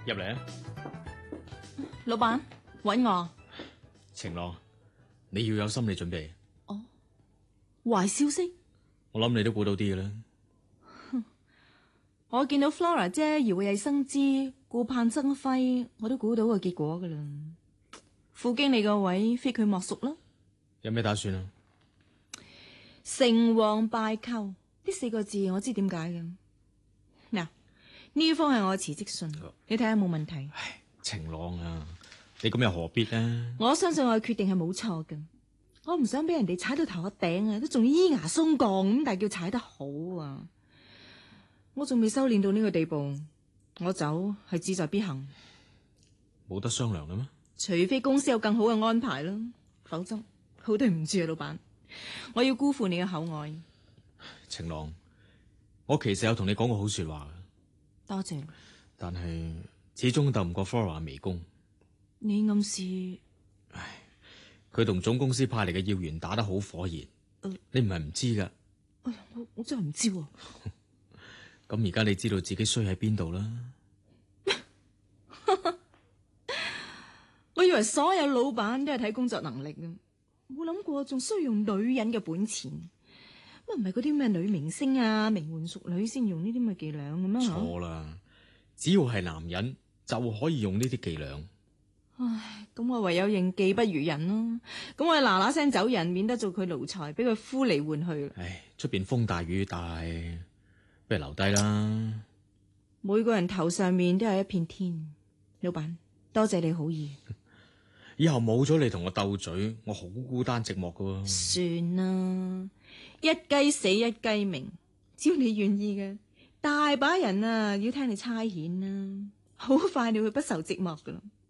入嚟啊！ 老闆搵我。 晴朗，你要有心理準備。 哦，壞消息？ 我諗你都估到啲嘅啦。 我見到 Flora 姐姚慧生之顧盼爭輝，我都估到個結果噶啦。副經理個位非佢莫屬啦。 有咩打算啊？ 成王敗寇呢4個字我知點解嘅。嗱，呢封係我辭職信，你睇下冇問題。 唉，晴朗啊，你咁又何必呢？ 我相信我嘅決定係冇錯嘅。我唔想俾人哋踩到頭殼頂啊，都仲要咿牙鬆槓咁，但係叫踩得好啊。我仲未修煉到呢個地步，我走係志在必行。 冇得商量啦咩？ 除非公司有更好嘅安排啦，否則好對唔住啊，老闆，我要辜負你嘅厚愛。 晴朗，我其實有同你講過好說話嘅。 多謝。 但係始終鬥唔過 Flora 微功。 你暗示？ 唉，佢同總公司派嚟嘅要員打得好火熱，你唔係唔知噶。 哎呀，我真係唔知喎。 咁而家你知道自己衰喺邊度啦。 我以為所有老闆都係睇工作能力啊，冇諗過仲需要用女人嘅本錢。乜唔係嗰啲咩女明星啊、名媛淑女先用呢啲咁嘅伎倆嘅咩？ 錯啦，只要係男人就可以用呢啲伎倆。 唉，咁我唯有認技不如人咯。咁我嗱嗱聲走人，免得做佢奴才，俾佢呼嚟喚去。 唉，出邊風大雨大，不如留低啦。 每個人頭上面都係一片天。老闆，多謝你好意。 以後冇咗你同我鬥嘴，我好孤單寂寞噶。 算啦，一雞死一雞鳴，只要你願意嘅，大把人啊要聽你差遣啦，好快你會不受寂寞噶啦。